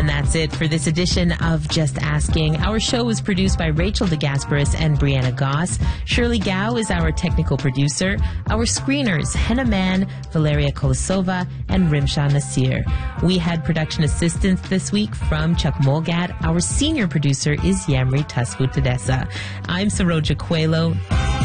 And that's it for this edition of Just Asking. Our show was produced by Rachel DeGasperis and Brianna Goss. Shirley Gao is our technical producer. Our screeners, Henna Mann, Valeria Kolosova, and Rimsha Nasir. We had production assistance this week from Chuck Molgat. Our senior producer is Yamri Tasfu Tedessa. I'm Saroja Coelho.